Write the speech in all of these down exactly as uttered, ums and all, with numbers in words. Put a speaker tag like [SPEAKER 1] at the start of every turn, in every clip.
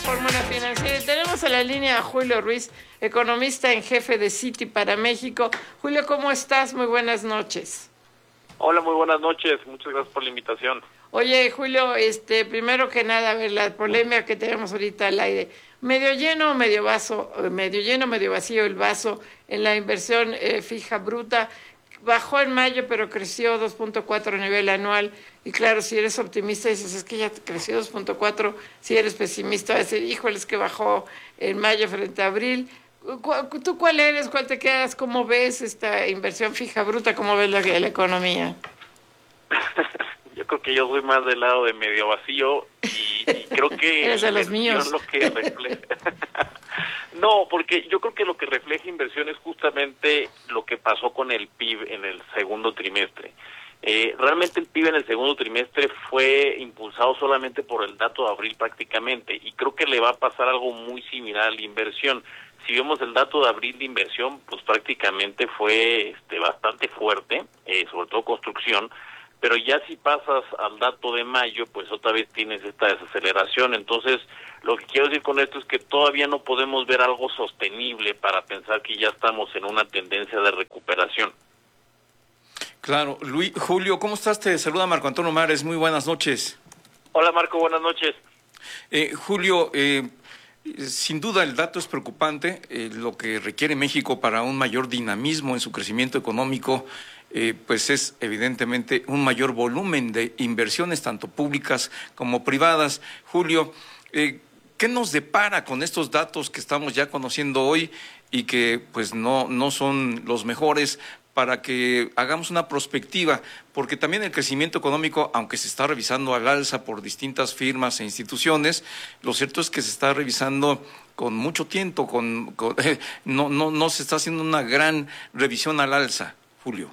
[SPEAKER 1] Fórmula Financiera. Y tenemos en la línea a Julio Ruiz, economista en jefe de Citi para México. Julio, ¿cómo estás? Muy buenas noches.
[SPEAKER 2] Hola, muy buenas noches. Muchas gracias por la invitación.
[SPEAKER 1] Oye, Julio, este, primero que nada, a ver, la polémica que tenemos ahorita al aire. ¿Medio lleno o medio vaso, medio lleno, medio vacío el vaso en la inversión eh, fija bruta? Bajó en mayo, pero creció dos punto cuatro a nivel anual. Y claro, si eres optimista, dices, es que ya creció dos punto cuatro. Si eres pesimista, vas a decir, híjole, es que bajó en mayo frente a abril. ¿Tú cuál eres? ¿Cuál te quedas? ¿Cómo ves esta inversión fija bruta? ¿Cómo ves la, la economía?
[SPEAKER 2] Yo creo que yo soy más del lado de medio vacío y, y creo que
[SPEAKER 1] eres de los míos.
[SPEAKER 2] Lo que refleja... No, porque yo creo que lo que refleja inversión es justamente lo que pasó con el P I B en el segundo trimestre. Eh, realmente el P I B en el segundo trimestre fue impulsado solamente por el dato de abril prácticamente, y creo que le va a pasar algo muy similar a la inversión. Si vemos el dato de abril de inversión, pues prácticamente fue este bastante fuerte, eh, sobre todo construcción, pero ya si pasas al dato de mayo, pues otra vez tienes esta desaceleración. Entonces, lo que quiero decir con esto es que todavía no podemos ver algo sostenible para pensar que ya estamos en una tendencia de recuperación.
[SPEAKER 3] Claro. Luis, Julio, ¿cómo estás? Te saluda Marco Antonio Mares. Muy buenas noches.
[SPEAKER 2] Hola, Marco, buenas noches.
[SPEAKER 3] Eh, Julio, eh, sin duda el dato es preocupante. Eh, lo que requiere México para un mayor dinamismo en su crecimiento económico, Eh, pues es evidentemente un mayor volumen de inversiones, tanto públicas como privadas. Julio, eh, ¿qué nos depara con estos datos que estamos ya conociendo hoy y que pues no, no son los mejores para que hagamos una prospectiva? Porque también el crecimiento económico, aunque se está revisando al alza por distintas firmas e instituciones, lo cierto es que se está revisando con mucho tiempo, con, con eh, no, no, no se está haciendo una gran revisión al alza, Julio.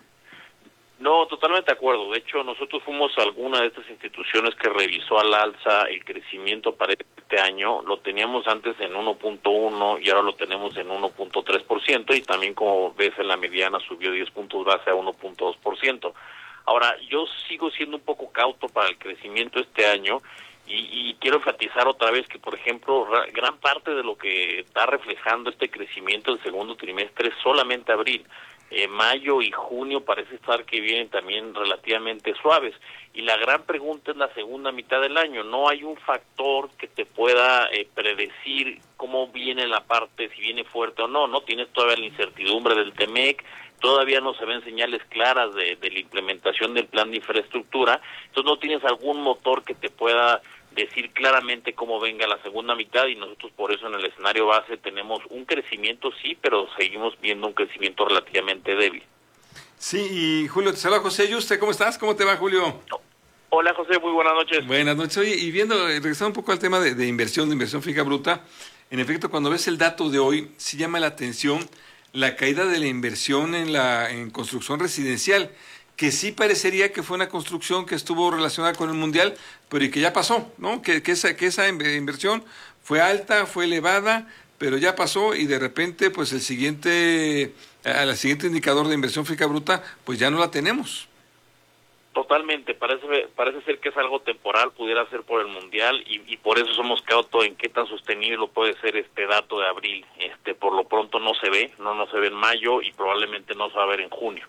[SPEAKER 2] No, totalmente de acuerdo. De hecho, nosotros fuimos a alguna de estas instituciones que revisó al alza el crecimiento para este año. Lo teníamos antes en uno punto uno y ahora lo tenemos en uno punto tres por ciento, y también, como ves, en la mediana subió diez puntos base a uno punto dos por ciento. Ahora, yo sigo siendo un poco cauto para el crecimiento este año y, y quiero enfatizar otra vez que, por ejemplo, gran parte de lo que está reflejando este crecimiento del segundo trimestre es solamente abril. Eh, mayo y junio parece estar que vienen también relativamente suaves, y la gran pregunta es la segunda mitad del año. No hay un factor que te pueda eh, predecir cómo viene la parte, si viene fuerte o no. No tienes todavía la incertidumbre del T-MEC, todavía no se ven señales claras de, de la implementación del plan de infraestructura, entonces no tienes algún motor que te pueda decir claramente cómo venga la segunda mitad, y nosotros por eso en el escenario base tenemos un crecimiento, sí, pero seguimos viendo un crecimiento relativamente débil.
[SPEAKER 4] Sí, y Julio, te saluda José Yuste. ¿Cómo estás? ¿Cómo te va, Julio?
[SPEAKER 2] Hola, José, muy buenas noches.
[SPEAKER 4] Buenas noches. Oye, y viendo, regresando un poco al tema de, de inversión, de inversión fija bruta, en efecto, cuando ves el dato de hoy, sí llama la atención la caída de la inversión en la en construcción residencial, que sí parecería que fue una construcción que estuvo relacionada con el Mundial, pero y que ya pasó, ¿no? Que, que, esa, que esa inversión fue alta, fue elevada, pero ya pasó, y de repente, pues el siguiente, al siguiente indicador de inversión fija bruta, pues ya no la tenemos.
[SPEAKER 2] Totalmente, parece parece ser que es algo temporal, pudiera ser por el Mundial, y, y por eso somos cautos en qué tan sostenible puede ser este dato de abril. Este, por lo pronto no se ve, no, no se ve en mayo, y probablemente no se va a ver en junio.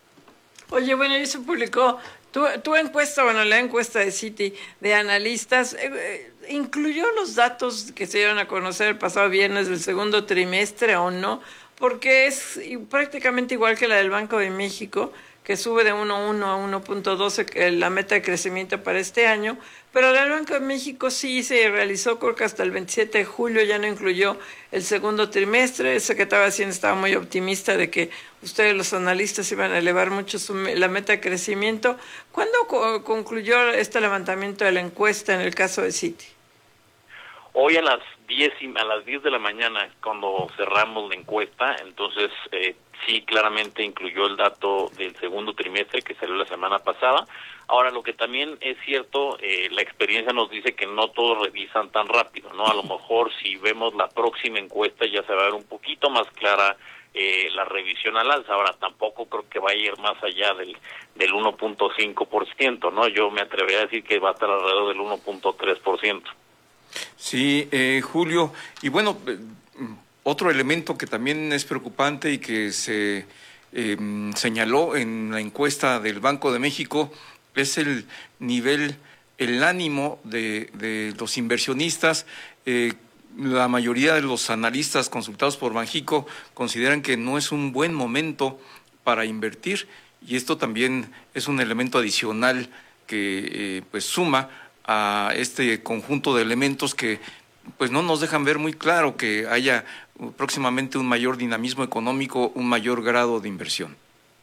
[SPEAKER 1] Oye, bueno, y se publicó tu, tu encuesta, bueno, la encuesta de Citi de analistas, eh, eh, ¿incluyó los datos que se dieron a conocer el pasado viernes del segundo trimestre o no? Porque es prácticamente igual que la del Banco de México, que sube de uno punto uno a uno punto doce la meta de crecimiento para este año, pero la del Banco de México sí se realizó, creo que hasta el veintisiete de julio, ya no incluyó el segundo trimestre. El secretario de Hacienda estaba muy optimista de que ustedes, los analistas, iban a elevar mucho su, la meta de crecimiento. ¿Cuándo co- concluyó este levantamiento de la encuesta en el caso de Citi?
[SPEAKER 2] Hoy a las diez a las diez de la mañana, cuando cerramos la encuesta, entonces eh, sí, claramente incluyó el dato del segundo trimestre que salió la semana pasada. Ahora, lo que también es cierto, eh, la experiencia nos dice que no todos revisan tan rápido, ¿no? A lo mejor si vemos la próxima encuesta ya se va a ver un poquito más clara eh, la revisión al alza. Ahora, tampoco creo que vaya a ir más allá del del uno punto cinco por ciento, ¿no? Yo me atrevería a decir que va a estar alrededor del uno punto tres por ciento.
[SPEAKER 3] Sí, eh, Julio, y bueno, eh, otro elemento que también es preocupante y que se eh, señaló en la encuesta del Banco de México es el nivel, el ánimo de, de los inversionistas. Eh, la mayoría de los analistas consultados por Banjico consideran que no es un buen momento para invertir, y esto también es un elemento adicional que eh, pues suma a este conjunto de elementos que pues no nos dejan ver muy claro que haya próximamente un mayor dinamismo económico, un mayor grado de inversión.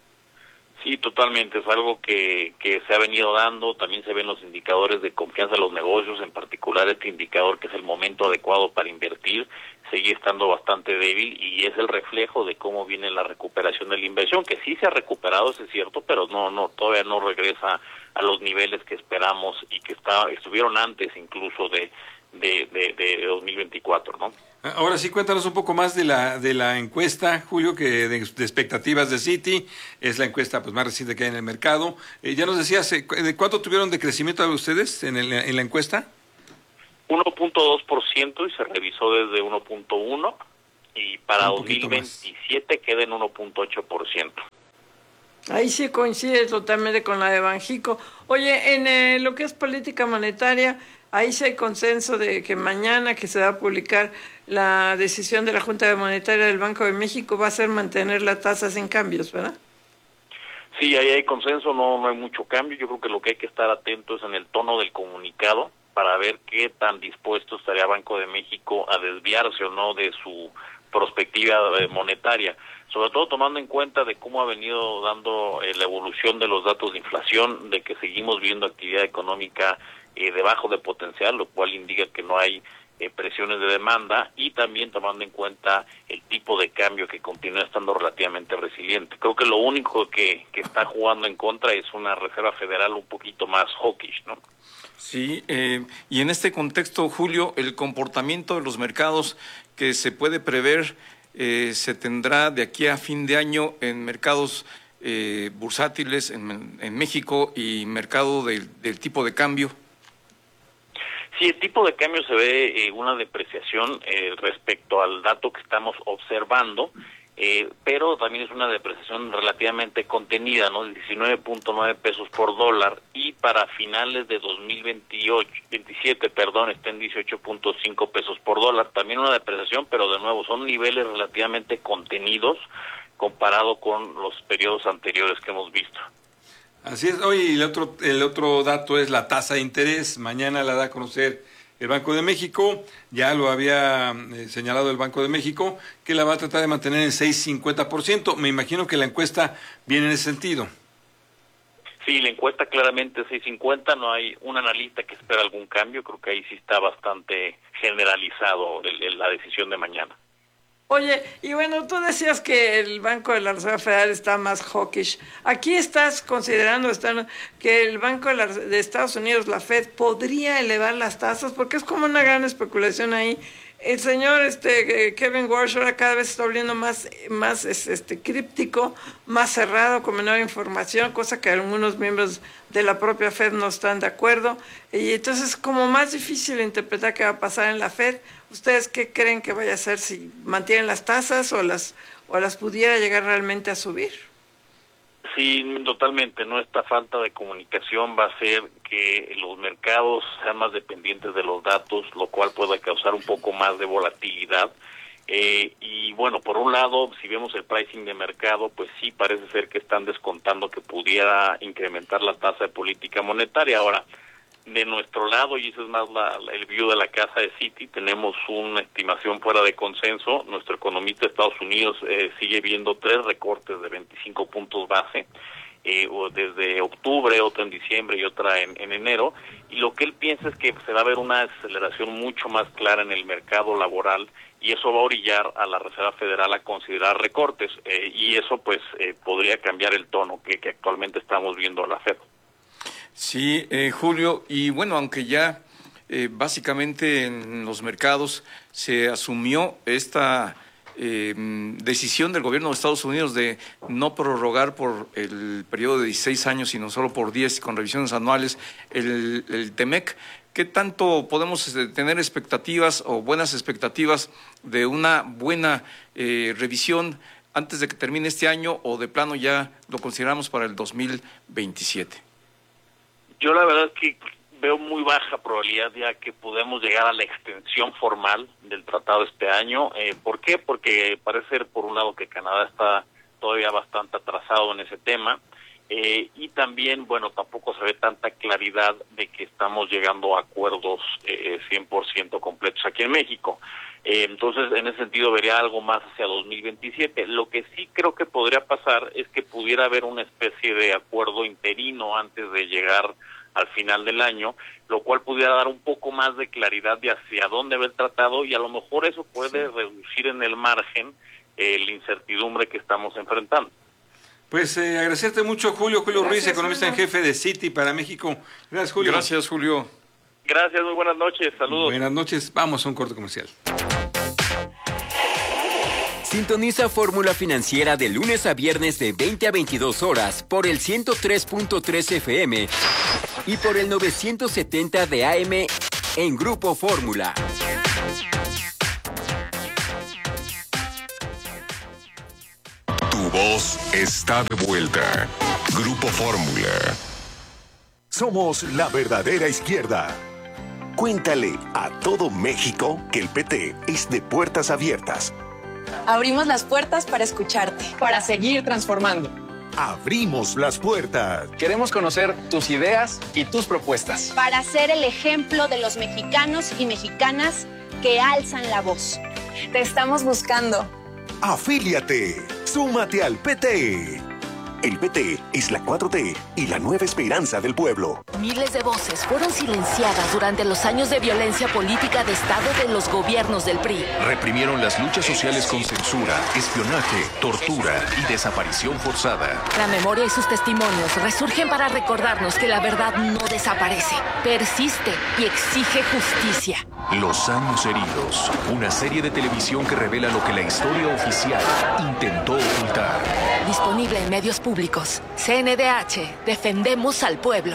[SPEAKER 2] Sí, totalmente, es algo que, que se ha venido dando, también se ven los indicadores de confianza de los negocios, en particular este indicador que es el momento adecuado para invertir, sigue estando bastante débil y es el reflejo de cómo viene la recuperación de la inversión, que sí se ha recuperado, eso es cierto, pero no, no, todavía no regresa a los niveles que esperamos y que está, estuvieron antes incluso de, de, de, de dos mil veinticuatro, ¿no?
[SPEAKER 4] Ahora sí, cuéntanos un poco más de la de la encuesta, Julio, que de, de expectativas de Citi, es la encuesta pues más reciente que hay en el mercado. Eh, ya nos decías, ¿de cuánto tuvieron de crecimiento ustedes en, el, en la encuesta?
[SPEAKER 2] uno punto dos por ciento y se revisó desde uno punto uno y para dos mil veintisiete más. Queda en uno punto ocho por ciento.
[SPEAKER 1] Ahí sí coincide totalmente con la de Banjico. Oye, en eh, lo que es política monetaria, ahí sí hay consenso de que mañana que se va a publicar la decisión de la Junta Monetaria del Banco de México va a ser mantener la tasa sin cambios, ¿verdad?
[SPEAKER 2] Sí, ahí hay consenso, no, no hay mucho cambio. Yo creo que lo que hay que estar atento es en el tono del comunicado para ver qué tan dispuesto estaría Banco de México a desviarse o no de su perspectiva monetaria, sobre todo tomando en cuenta de cómo ha venido dando eh, la evolución de los datos de inflación, de que seguimos viendo actividad económica eh, debajo de potencial, lo cual indica que no hay eh, presiones de demanda, y también tomando en cuenta el tipo de cambio que continúa estando relativamente resiliente. Creo que lo único que, que está jugando en contra es una Reserva Federal un poquito más hawkish, ¿no?
[SPEAKER 3] Sí, eh, y en este contexto, Julio, el comportamiento de los mercados que se puede prever eh, se tendrá de aquí a fin de año en mercados eh, bursátiles en, en México y mercado del, del tipo de cambio.
[SPEAKER 2] Sí, el tipo de cambio se ve eh, una depreciación eh, respecto al dato que estamos observando, eh, pero también es una depreciación relativamente contenida, ¿no? diecinueve punto nueve pesos por dólar, y para finales de dos mil veintiocho, veintisiete, perdón, está en dieciocho punto cinco pesos por dólar. También una depreciación, pero de nuevo son niveles relativamente contenidos comparado con los periodos anteriores que hemos visto.
[SPEAKER 4] Así es. Hoy el otro el otro dato es la tasa de interés. Mañana la da a conocer el Banco de México. Ya lo había eh, señalado el Banco de México, que la va a tratar de mantener en seis punto cincuenta por ciento. Me imagino que la encuesta viene en ese sentido.
[SPEAKER 2] Sí, la encuesta claramente es seis cincuenta, no hay un analista que espera algún cambio. Creo que ahí sí está bastante generalizado el, el, la decisión de mañana.
[SPEAKER 1] Oye, y bueno, tú decías que el Banco de la Reserva Federal está más hawkish. Aquí estás considerando están, que el Banco de, la, de Estados Unidos, la Fed, podría elevar las tasas, porque es como una gran especulación ahí. El señor este Kevin Warsh ahora cada vez está volviendo más, más este, críptico, más cerrado, con menor información, cosa que algunos miembros de la propia Fed no están de acuerdo. Y entonces es como más difícil interpretar qué va a pasar en la Fed. ¿Ustedes qué creen que vaya a hacer, si mantienen las tasas o las o las pudiera llegar realmente a subir?
[SPEAKER 2] Sí, totalmente. ¿No? Esta falta de comunicación va a hacer que los mercados sean más dependientes de los datos, lo cual pueda causar un poco más de volatilidad. Eh, y bueno, por un lado, si vemos el pricing de mercado, pues sí parece ser que están descontando que pudiera incrementar la tasa de política monetaria. Ahora, de nuestro lado, y eso es más la, la, el view de la casa de Citi, tenemos una estimación fuera de consenso. Nuestro economista de Estados Unidos eh, sigue viendo tres recortes de veinticinco puntos base, eh, desde octubre, otra en diciembre y otra en, en enero, y lo que él piensa es que se va a ver una aceleración mucho más clara en el mercado laboral, y eso va a orillar a la Reserva Federal a considerar recortes, eh, y eso pues eh, podría cambiar el tono que, que actualmente estamos viendo a la Fed.
[SPEAKER 3] Sí, eh, Julio, y bueno, aunque ya eh, básicamente en los mercados se asumió esta eh, decisión del gobierno de Estados Unidos de no prorrogar por el periodo de dieciséis años, sino solo por diez con revisiones anuales el, el TEMEC, ¿qué tanto podemos este, tener expectativas o buenas expectativas de una buena eh, revisión antes de que termine este año o de plano ya lo consideramos para el dos mil veintisiete?
[SPEAKER 2] Yo la verdad es que veo muy baja probabilidad ya que podemos llegar a la extensión formal del tratado este año. Eh, ¿Por qué? Porque parece ser, por un lado, que Canadá está todavía bastante atrasado en ese tema. Eh, y también, bueno, tampoco se ve tanta claridad de que estamos llegando a acuerdos eh, cien por ciento completos aquí en México. Eh, entonces, en ese sentido, vería algo más hacia dos mil veintisiete. Lo que sí creo que podría pasar es que pudiera haber una especie de acuerdo interino antes de llegar al final del año, lo cual pudiera dar un poco más de claridad de hacia dónde va el tratado, y a lo mejor eso puede sí. reducir en el margen eh, la incertidumbre que estamos enfrentando.
[SPEAKER 4] Pues eh, agradecerte mucho, Julio. Julio Gracias, Ruiz, economista Julio. en jefe de Citi para México. Gracias, Julio.
[SPEAKER 3] Gracias, Julio.
[SPEAKER 2] Gracias, muy buenas noches. Saludos.
[SPEAKER 4] Buenas noches. Vamos a un corte comercial.
[SPEAKER 5] Sintoniza Fórmula Financiera de lunes a viernes de veinte a veintidós horas por el ciento tres punto tres F M y por el novecientos setenta de A M en Grupo Fórmula.
[SPEAKER 6] Tu voz está de vuelta. Grupo Fórmula.
[SPEAKER 7] Somos la verdadera izquierda. Cuéntale a todo México que el P T es de puertas abiertas.
[SPEAKER 8] Abrimos las puertas para escucharte.
[SPEAKER 9] Para seguir transformando.
[SPEAKER 7] Abrimos las puertas.
[SPEAKER 9] Queremos conocer tus ideas y tus propuestas.
[SPEAKER 10] Para ser el ejemplo de los mexicanos y mexicanas que alzan la voz.
[SPEAKER 8] Te estamos buscando.
[SPEAKER 7] Afíliate. Súmate al P T. El P T es la cuatro T y la nueva esperanza del pueblo.
[SPEAKER 11] Miles de voces fueron silenciadas durante los años de violencia política de Estado de los gobiernos del P R I.
[SPEAKER 6] Reprimieron las luchas sociales con censura, espionaje, tortura y desaparición forzada.
[SPEAKER 11] La memoria y sus testimonios resurgen para recordarnos que la verdad no desaparece, persiste y exige justicia.
[SPEAKER 6] Los años heridos, una serie de televisión que revela lo que la historia oficial intentó ocultar.
[SPEAKER 11] Disponible en medios públicos. C N D H, defendemos al pueblo.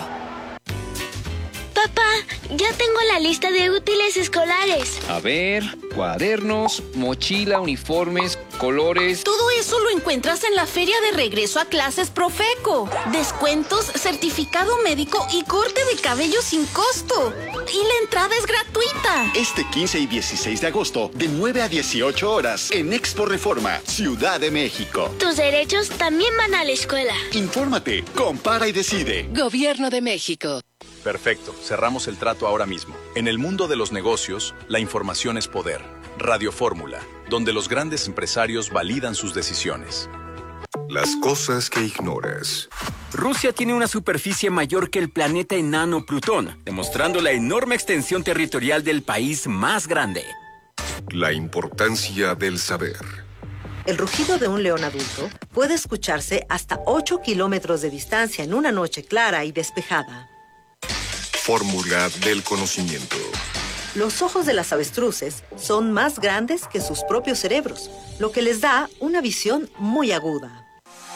[SPEAKER 12] Papá, ya tengo la lista de útiles escolares.
[SPEAKER 13] A ver, cuadernos, mochila, uniformes, colores.
[SPEAKER 14] Todo eso lo encuentras en la feria de regreso a clases Profeco. Descuentos, certificado médico y corte de cabello sin costo. Y la entrada es gratuita.
[SPEAKER 15] Este quince y dieciséis de agosto, de nueve a dieciocho horas, en Expo Reforma, Ciudad de México.
[SPEAKER 12] Tus derechos también van a la escuela.
[SPEAKER 15] Infórmate, compara y decide.
[SPEAKER 11] Gobierno de México.
[SPEAKER 16] Perfecto, cerramos el trato ahora mismo. En el mundo de los negocios, la información es poder. Radio Fórmula, donde los grandes empresarios validan sus decisiones.
[SPEAKER 6] Las cosas que ignoras.
[SPEAKER 5] Rusia tiene una superficie mayor que el planeta enano Plutón, demostrando la enorme extensión territorial del país más grande.
[SPEAKER 6] La importancia del saber.
[SPEAKER 17] El rugido de un león adulto puede escucharse hasta ocho kilómetros de distancia en una noche clara y despejada.
[SPEAKER 6] Fórmula del conocimiento.
[SPEAKER 17] Los ojos de las avestruces son más grandes que sus propios cerebros, lo que les da una visión muy aguda.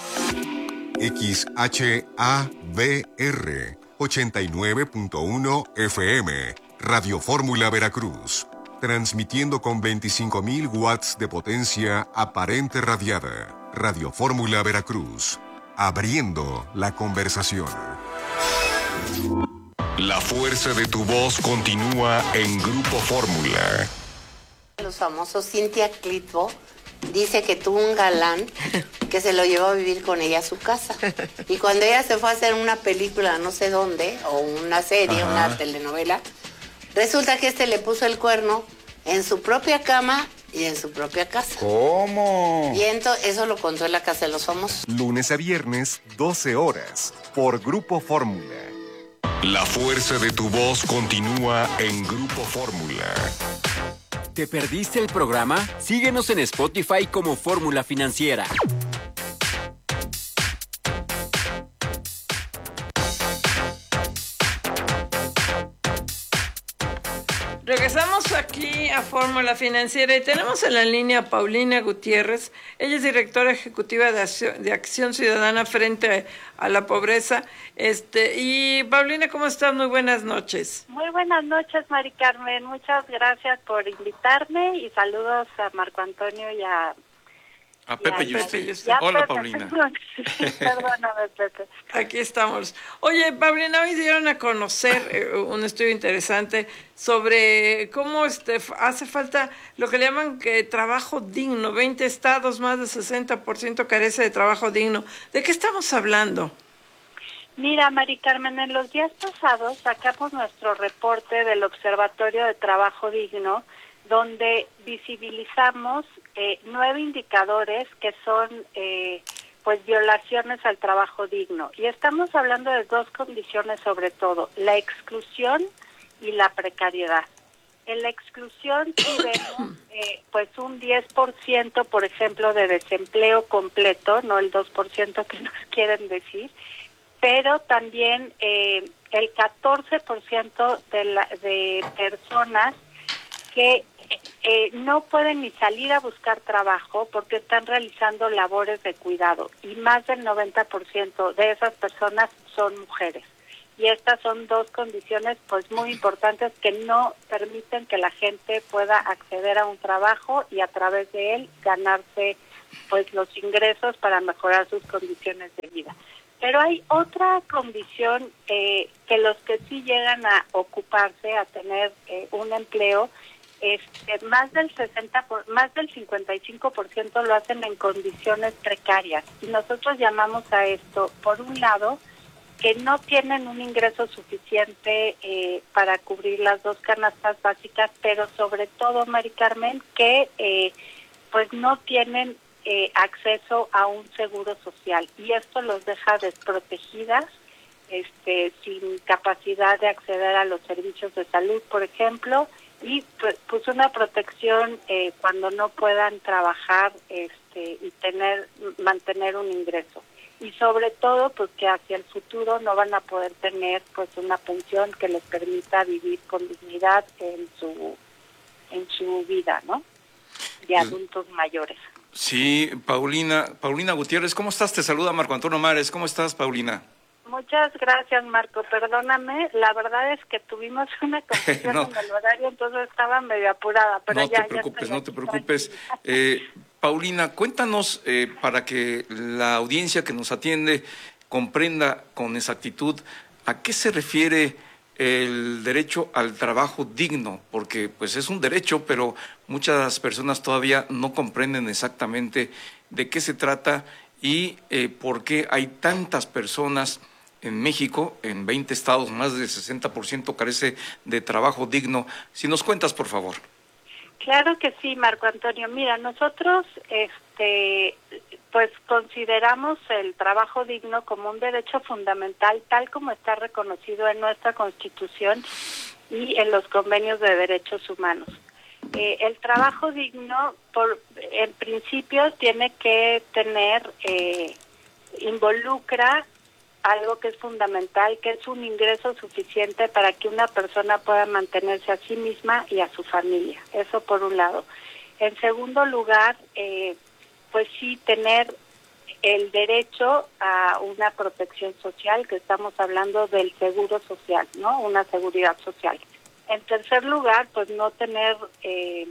[SPEAKER 6] X H A V R ochenta y nueve punto uno F M, Radio Fórmula Veracruz, transmitiendo con veinticinco mil watts de potencia aparente radiada. Radio Fórmula Veracruz, abriendo la conversación. La fuerza de tu voz continúa en Grupo Fórmula.
[SPEAKER 18] Los famosos, Cynthia Clitbo dice que tuvo un galán que se lo llevó a vivir con ella a su casa. Y cuando ella se fue a hacer una película no sé dónde, o una serie, Ajá. una telenovela, resulta que este le puso el cuerno en su propia cama y en su propia casa.
[SPEAKER 6] ¿Cómo?
[SPEAKER 18] Y entonces, eso lo contó en la Casa de los Famosos.
[SPEAKER 6] Lunes a viernes, doce horas, por Grupo Fórmula. La fuerza de tu voz continúa en Grupo Fórmula.
[SPEAKER 5] ¿Te perdiste el programa? Síguenos en Spotify como Fórmula Financiera.
[SPEAKER 1] Regresamos aquí a Fórmula Financiera y tenemos en la línea a Paulina Gutiérrez. Ella es directora ejecutiva de Acción, de Acción Ciudadana frente a la pobreza. Este, y Paulina, ¿cómo estás? Muy buenas noches.
[SPEAKER 19] Muy buenas noches, Mari Carmen. Muchas gracias por invitarme y saludos a Marco Antonio y a
[SPEAKER 3] A Pepe y usted.
[SPEAKER 19] Ya,
[SPEAKER 3] Hola,
[SPEAKER 19] Pepe,
[SPEAKER 3] Paulina.
[SPEAKER 19] Perdóname, Pepe.
[SPEAKER 1] Aquí estamos. Oye, Paulina, hoy dieron a conocer eh, un estudio interesante sobre cómo este hace falta lo que le llaman que trabajo digno. veinte estados, más del sesenta por ciento carece de trabajo digno. ¿De qué estamos hablando?
[SPEAKER 19] Mira, Mari Carmen, en los días pasados sacamos nuestro reporte del Observatorio de Trabajo Digno, donde visibilizamos eh, nueve indicadores que son eh, pues violaciones al trabajo digno. Y estamos hablando de dos condiciones sobre todo, la exclusión y la precariedad. En la exclusión sí vemos eh, pues un diez por ciento, por ejemplo, de desempleo completo, no el dos por ciento que nos quieren decir, pero también eh, el catorce por ciento de, la, de personas que eh, no pueden ni salir a buscar trabajo porque están realizando labores de cuidado y más del noventa por ciento de esas personas son mujeres. Y estas son dos condiciones pues muy importantes que no permiten que la gente pueda acceder a un trabajo y a través de él ganarse pues los ingresos para mejorar sus condiciones de vida. Pero hay otra condición eh, que los que sí llegan a ocuparse, a tener eh, un empleo, Este, más del sesenta por, más del cincuenta y cinco por ciento lo hacen en condiciones precarias y nosotros llamamos a esto, por un lado, que no tienen un ingreso suficiente eh, para cubrir las dos canastas básicas, pero sobre todo, Mari Carmen, que eh, pues no tienen eh, acceso a un seguro social y esto los deja desprotegidas, este, sin capacidad de acceder a los servicios de salud, por ejemplo, y pues una protección eh, cuando no puedan trabajar este y tener mantener un ingreso y sobre todo pues que hacia el futuro no van a poder tener pues una pensión que les permita vivir con dignidad en su en su vida, ¿no? De adultos mayores.
[SPEAKER 3] Sí, Paulina, Paulina Gutiérrez, ¿cómo estás? Te saluda Marco Antonio Mares. ¿Cómo estás, Paulina?
[SPEAKER 19] Muchas gracias, Marco. Perdóname, la verdad es que tuvimos una confusión no. en el horario, entonces estaba medio apurada. Pero
[SPEAKER 3] no
[SPEAKER 19] ya,
[SPEAKER 3] te preocupes,
[SPEAKER 19] ya
[SPEAKER 3] no te preocupes. Eh, Paulina, cuéntanos eh, para que la audiencia que nos atiende comprenda con exactitud a qué se refiere el derecho al trabajo digno, porque pues es un derecho, pero muchas personas todavía no comprenden exactamente de qué se trata y eh, por qué hay tantas personas en México, en veinte estados, más del sesenta por ciento carece de trabajo digno. Si nos cuentas, por favor.
[SPEAKER 19] Claro que sí, Marco Antonio. Mira, nosotros este, pues consideramos el trabajo digno como un derecho fundamental, tal como está reconocido en nuestra Constitución y en los convenios de derechos humanos. Eh, el trabajo digno, por, en principio, tiene que tener, eh, involucra algo que es fundamental, que es un ingreso suficiente para que una persona pueda mantenerse a sí misma y a su familia. Eso por un lado. En segundo lugar, eh, pues sí, tener el derecho a una protección social, que estamos hablando del seguro social, ¿no? Una seguridad social. En tercer lugar, pues no tener eh,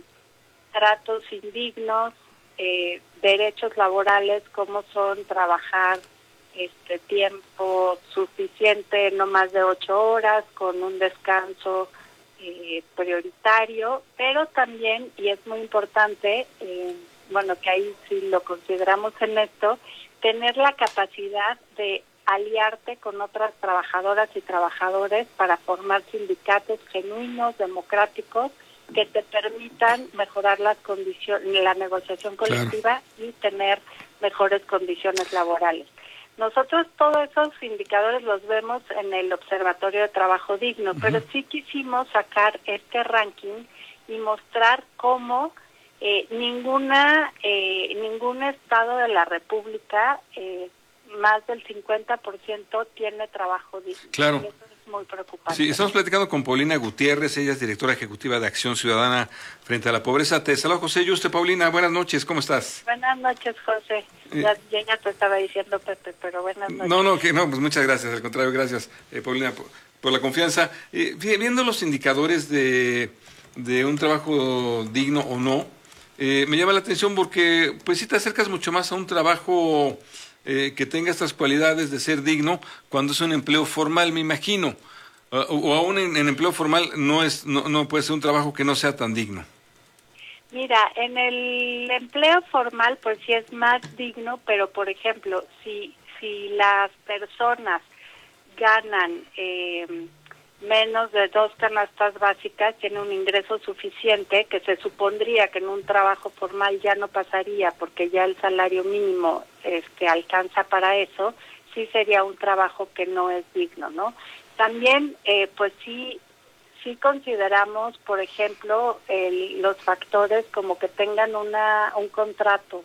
[SPEAKER 19] tratos indignos, eh, derechos laborales como son trabajar este tiempo suficiente, no más de ocho horas, con un descanso eh, prioritario, pero también, y es muy importante, eh, bueno, que ahí sí lo consideramos en esto, tener la capacidad de aliarte con otras trabajadoras y trabajadores para formar sindicatos genuinos, democráticos, que te permitan mejorar las condiciones, la negociación colectiva claro. y tener mejores condiciones laborales. Nosotros todos esos indicadores los vemos en el Observatorio de Trabajo Digno, uh-huh. pero sí quisimos sacar este ranking y mostrar cómo eh, ninguna eh, ningún estado de la República, eh, más del cincuenta por ciento tiene trabajo digno.
[SPEAKER 4] Claro.
[SPEAKER 19] Y eso es muy preocupante.
[SPEAKER 4] Sí, estamos platicando con Paulina Gutiérrez, ella es directora ejecutiva de Acción Ciudadana frente a la pobreza. Te saludo, José Yuste. Paulina, buenas noches, ¿cómo estás?
[SPEAKER 19] Buenas noches, José.
[SPEAKER 4] Eh,
[SPEAKER 19] ya, ya, ya te estaba diciendo Pepe, pero buenas noches.
[SPEAKER 4] No, no, que no, pues muchas gracias, al contrario, gracias, eh, Paulina, por, por la confianza. Eh, viendo los indicadores de, de un trabajo digno o no, eh, me llama la atención porque pues sí te acercas mucho más a un trabajo eh, que tenga estas cualidades de ser digno cuando es un empleo formal, me imagino. Uh, o aún en, en empleo formal no es no, no puede ser un trabajo que no sea tan digno.
[SPEAKER 19] Mira, en el empleo formal pues sí es más digno, pero por ejemplo, si si las personas ganan eh, menos de dos canastas básicas, tienen un ingreso suficiente que se supondría que en un trabajo formal ya no pasaría porque ya el salario mínimo este alcanza para eso, sí sería un trabajo que no es digno, ¿no? También eh, pues sí sí consideramos, por ejemplo, el, los factores como que tengan una un contrato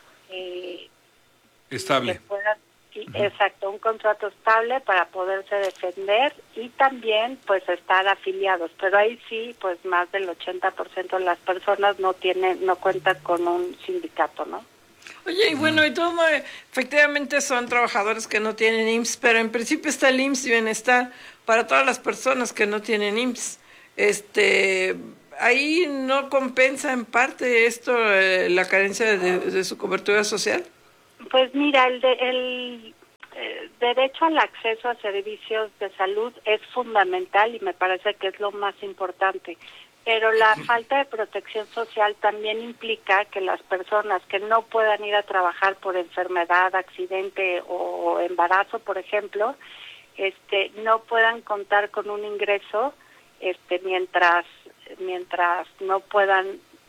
[SPEAKER 19] eh,
[SPEAKER 4] estable.
[SPEAKER 19] Que puedan, sí, uh-huh. Exacto, un contrato estable para poderse defender y también pues estar afiliados. Pero ahí sí, pues más del ochenta por ciento de las personas no tienen, no cuentan con un sindicato, ¿no?
[SPEAKER 1] Oye, y bueno, y todo, efectivamente son trabajadores que no tienen I M S S, pero en principio está el I M S S y Bienestar para todas las personas que no tienen I M S S. Este, ahí no compensa en parte esto, eh, la carencia de, de su cobertura social.
[SPEAKER 19] Pues mira, el, de, el eh, derecho al acceso a servicios de salud es fundamental y me parece que es lo más importante. Pero la falta de protección social también implica que las personas que no puedan ir a trabajar por enfermedad, accidente o embarazo, por ejemplo, este, no puedan contar con un ingreso este, mientras mientras no puedan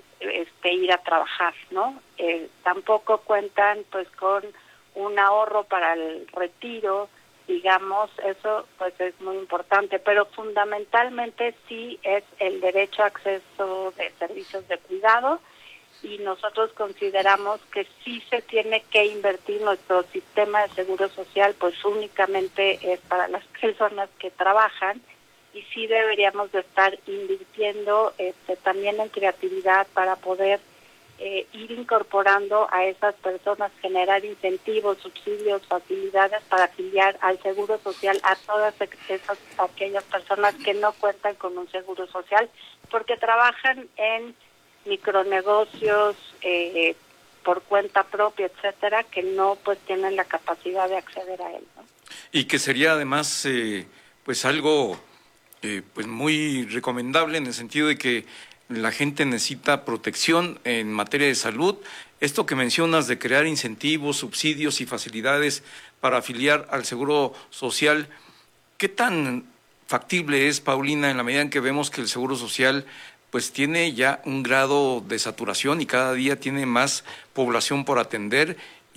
[SPEAKER 19] este, ir a trabajar, ¿no? Eh, tampoco cuentan pues con un ahorro para el retiro, digamos, eso pues es muy importante, pero fundamentalmente sí es el derecho a acceso de servicios de cuidado y nosotros consideramos que sí se tiene que invertir nuestro sistema de seguro social, pues únicamente es para las personas que trabajan y sí deberíamos de estar invirtiendo este, también en creatividad para poder Eh, ir incorporando a esas personas, generar incentivos, subsidios, facilidades para afiliar al seguro social a todas esas aquellas personas que no cuentan con un seguro social porque trabajan en micronegocios eh, por cuenta propia, etcétera, que no pues tienen la capacidad de acceder a él, ¿no?
[SPEAKER 3] Y que sería además eh, pues algo eh, pues muy recomendable en el sentido de que la gente necesita protección en materia de salud. Esto que mencionas de crear incentivos, subsidios y facilidades para afiliar al Seguro Social, ¿qué tan factible es, Paulina, en la medida en que vemos que el Seguro Social pues tiene ya un grado de saturación y cada día tiene más población por atender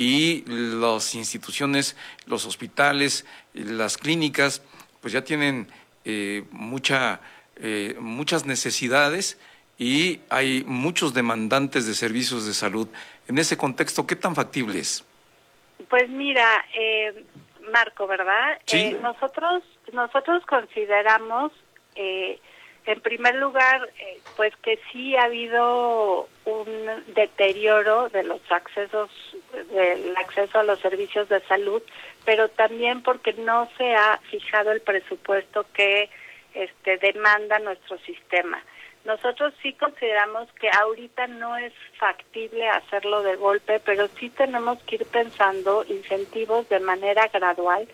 [SPEAKER 3] y las instituciones, los hospitales, las clínicas, pues ya tienen eh, mucha, eh, muchas necesidades y hay muchos demandantes de servicios de salud. En ese contexto, ¿qué tan factible es?
[SPEAKER 19] Pues mira, eh, Marco, ¿verdad?
[SPEAKER 3] Sí.
[SPEAKER 19] Eh, nosotros nosotros consideramos, eh, en primer lugar, eh, pues que sí ha habido un deterioro de los accesos, del acceso a los servicios de salud, pero también porque no se ha fijado el presupuesto que este, demanda nuestro sistema. Nosotros sí consideramos que ahorita no es factible hacerlo de golpe, pero sí tenemos que ir pensando incentivos de manera gradual.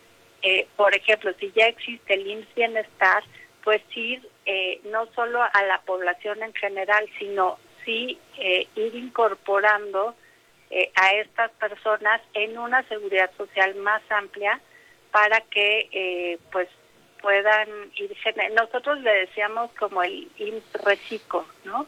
[SPEAKER 19] Eh, por ejemplo, si ya existe el I M S S Bienestar, pues ir eh, no solo a la población en general, sino sí eh, ir incorporando eh, a estas personas en una seguridad social más amplia para que eh, pues puedan ir. Nosotros le decíamos como el I M S S reciclo, ¿no?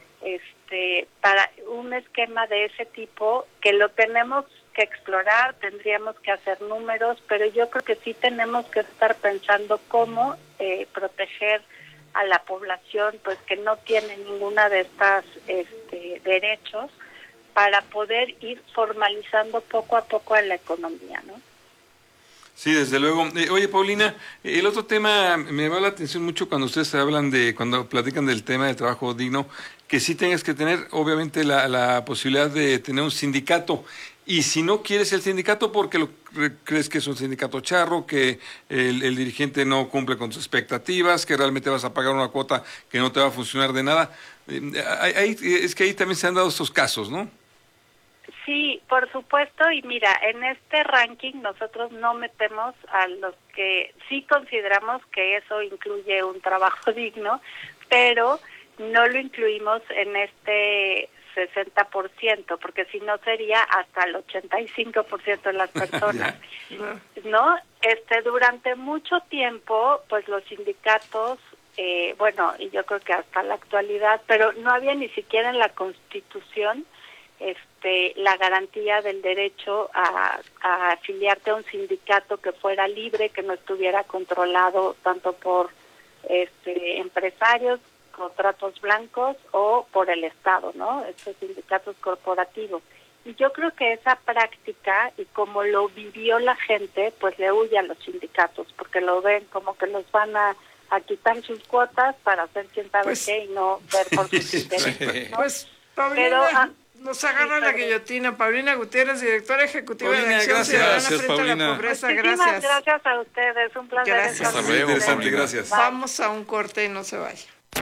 [SPEAKER 19] Este, para un esquema de ese tipo que lo tenemos que explorar, tendríamos que hacer números, pero yo creo que sí tenemos que estar pensando cómo eh, proteger a la población pues que no tiene ninguna de estas este, derechos para poder ir formalizando poco a poco en la economía, ¿no?
[SPEAKER 4] Sí, desde luego. Eh, oye, Paulina, el otro tema me llama la atención mucho cuando ustedes hablan de, cuando platican del tema del trabajo digno, que sí tengas que tener, obviamente, la, la posibilidad de tener un sindicato. Y si no quieres el sindicato porque lo, crees que es un sindicato charro, que el, el dirigente no cumple con tus expectativas, que realmente vas a pagar una cuota que no te va a funcionar de nada, eh, ahí, es que ahí también se han dado estos casos, ¿no?
[SPEAKER 19] Sí, por supuesto, y mira, en este ranking nosotros no metemos a los que sí consideramos que eso incluye un trabajo digno, pero no lo incluimos en este sesenta por ciento, porque si no sería hasta el ochenta y cinco por ciento de las personas, ¿no? Este, durante mucho tiempo, pues los sindicatos, eh, bueno, y yo creo que hasta la actualidad, pero no había ni siquiera en la Constitución este la garantía del derecho a, a afiliarte a un sindicato que fuera libre, que no estuviera controlado tanto por este empresarios, contratos blancos o por el Estado, ¿no? Estos sindicatos corporativos. Y yo creo que esa práctica y como lo vivió la gente, pues le huye a los sindicatos, porque lo ven como que los van a, a quitar sus cuotas para hacer quién sabe pues, qué y no ver por sus intereses, ¿no?
[SPEAKER 1] Pues, Paulina, Pero, ah, nos agarra sí, la guillotina. Paulina Gutiérrez, directora ejecutiva Paulina, de Acción
[SPEAKER 4] gracias,
[SPEAKER 1] Ciudadana
[SPEAKER 4] gracias,
[SPEAKER 1] frente
[SPEAKER 4] Paulina.
[SPEAKER 1] a la pobreza.
[SPEAKER 19] Muchísimas
[SPEAKER 1] Gracias.
[SPEAKER 19] gracias a ustedes, un placer.
[SPEAKER 1] Gracias.
[SPEAKER 4] Hasta luego, interesante, gracias.
[SPEAKER 1] Vamos a un corte y no se vaya.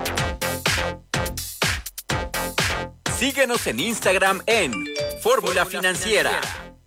[SPEAKER 5] Síguenos en Instagram en Fórmula Financiera.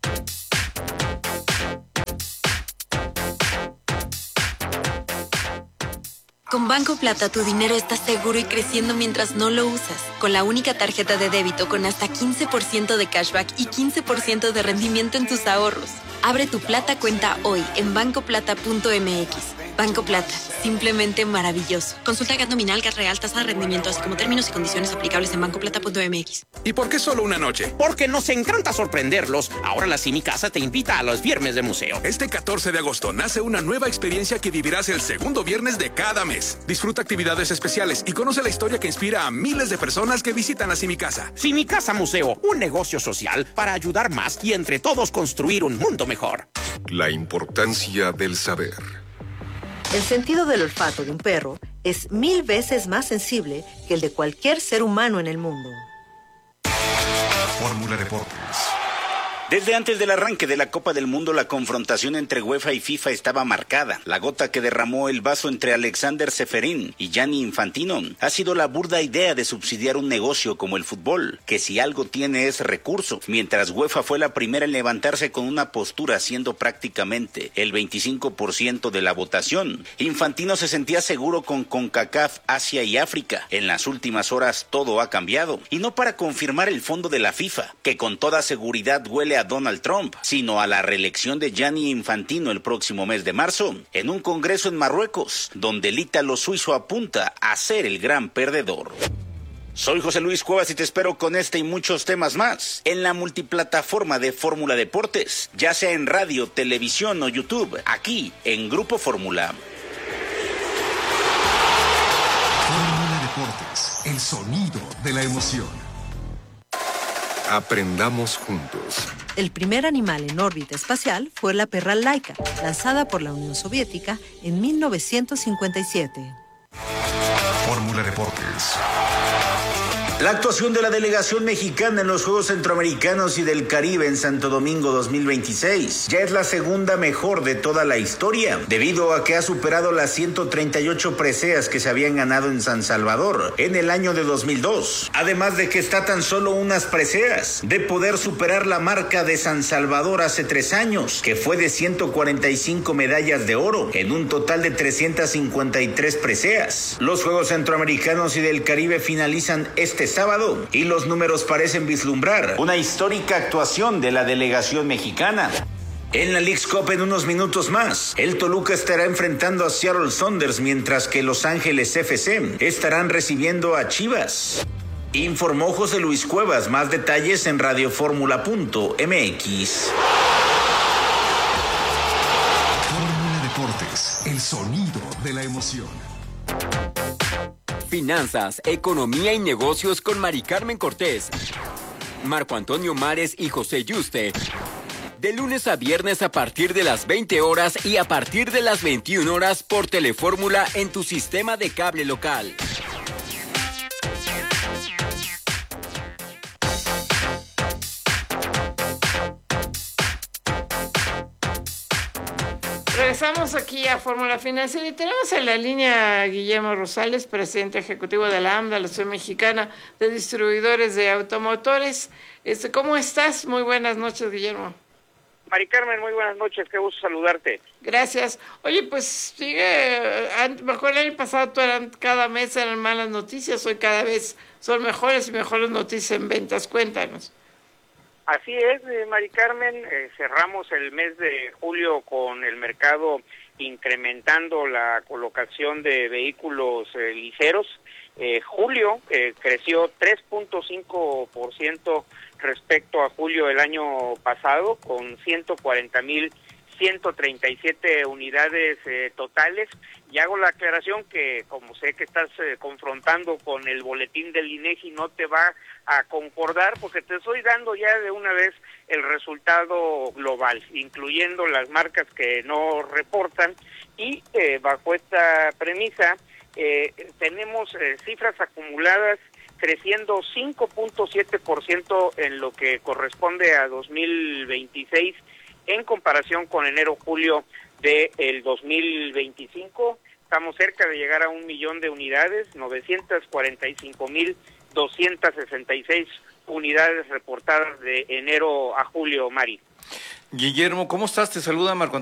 [SPEAKER 20] Con Banco Plata tu dinero está seguro y creciendo mientras no lo usas. Con la única tarjeta de débito con hasta quince por ciento de cashback y quince por ciento de rendimiento en tus ahorros. Abre tu Plata cuenta hoy en banco plata punto m x. Banco Plata, simplemente maravilloso. Consulta G A T nominal, G A T real, tasa de rendimiento, así como términos y condiciones aplicables en banco plata punto m x.
[SPEAKER 21] ¿Y por qué solo una noche? Porque nos encanta sorprenderlos. Ahora la Simi Casa te invita a los viernes de museo.
[SPEAKER 22] Este catorce de agosto nace una nueva experiencia que vivirás el segundo viernes de cada mes. Disfruta actividades especiales y conoce la historia que inspira a miles de personas que visitan a Simi Casa.
[SPEAKER 21] Simi Casa Museo, un negocio social para ayudar más y entre todos construir un mundo mejor.
[SPEAKER 6] La importancia del saber.
[SPEAKER 17] El sentido del olfato de un perro es mil veces más sensible que el de cualquier ser humano en el mundo.
[SPEAKER 6] Fórmula Deportes.
[SPEAKER 23] Desde antes del arranque de la Copa del Mundo, la confrontación entre UEFA y FIFA estaba marcada. La gota que derramó el vaso entre Alexander Ceferín y Gianni Infantino ha sido la burda idea de subsidiar un negocio como el fútbol, que si algo tiene es recurso, mientras UEFA fue la primera en levantarse con una postura siendo prácticamente el veinticinco por ciento de la votación. Infantino se sentía seguro con CONCACAF, Asia y África. En las últimas horas todo ha cambiado, y no para confirmar el fondo de la FIFA, que con toda seguridad huele a Donald Trump, sino a la reelección de Gianni Infantino el próximo mes de marzo, en un congreso en Marruecos, donde el ítalo suizo apunta a ser el gran perdedor. Soy José Luis Cuevas y te espero con este y muchos temas más en la multiplataforma de Fórmula Deportes, ya sea en radio, televisión o YouTube, aquí en Grupo Fórmula.
[SPEAKER 6] Fórmula Deportes, el sonido de la emoción. Aprendamos juntos.
[SPEAKER 17] El primer animal en órbita espacial fue la perra Laika, lanzada por la Unión Soviética en mil novecientos cincuenta y siete.
[SPEAKER 6] Fórmula Deportes.
[SPEAKER 23] La actuación de la delegación mexicana en los Juegos Centroamericanos y del Caribe en Santo Domingo dos mil veintiséis ya es la segunda mejor de toda la historia, debido a que ha superado las ciento treinta y ocho preseas que se habían ganado en San Salvador en el año de dos mil dos. Además de que está tan solo unas preseas de poder superar la marca de San Salvador hace tres años, que fue de ciento cuarenta y cinco medallas de oro en un total de trescientas cincuenta y tres preseas. Los Juegos Centroamericanos y del Caribe finalizan este sábado y los números parecen vislumbrar una histórica actuación de la delegación mexicana. En la Leagues Cup en unos minutos más, el Toluca estará enfrentando a Seattle Sounders, mientras que Los Ángeles F C estarán recibiendo a Chivas. Informó José Luis Cuevas. Más detalles en radio fórmula punto m x.
[SPEAKER 6] Fórmula Deportes, el sonido de la emoción.
[SPEAKER 5] Finanzas, economía y negocios con Mari Carmen Cortés, Marco Antonio Mares y José Yuste. De lunes a viernes a partir de las veinte horas y a partir de las veintiuna horas por Telefórmula en tu sistema de cable local.
[SPEAKER 1] Regresamos aquí a Fórmula Financiera y tenemos en la línea a Guillermo Rosales, presidente ejecutivo de la AMDA, la Asociación Mexicana de Distribuidores de Automotores. Este, ¿Cómo estás? Muy buenas noches, Guillermo.
[SPEAKER 2] Mari Carmen, muy buenas noches, qué gusto saludarte.
[SPEAKER 1] Gracias. Oye, pues sigue, mejor el año pasado eran, cada mes eran malas noticias, hoy cada vez son mejores y mejores noticias en ventas. Cuéntanos.
[SPEAKER 2] Así es, eh, Mari Carmen, eh, cerramos el mes de julio con el mercado incrementando la colocación de vehículos eh, ligeros. Eh, julio eh, creció tres punto cinco por ciento respecto a julio del año pasado, con ciento cuarenta mil ciento treinta y siete unidades eh, totales. Y hago la aclaración que, como sé que estás eh, confrontando con el boletín del INEGI, no te va a concordar, porque te estoy dando ya de una vez el resultado global, incluyendo las marcas que no reportan, y eh, bajo esta premisa eh, tenemos eh, cifras acumuladas creciendo cinco punto siete por ciento en lo que corresponde a dos mil veintiséis en comparación con enero-julio del dos mil veinticinco. Estamos cerca de llegar a un millón de unidades, novecientas cuarenta y cinco mil doscientas sesenta y seis unidades reportadas de enero a julio, Mari.
[SPEAKER 3] Guillermo, ¿cómo estás? Te saluda Marco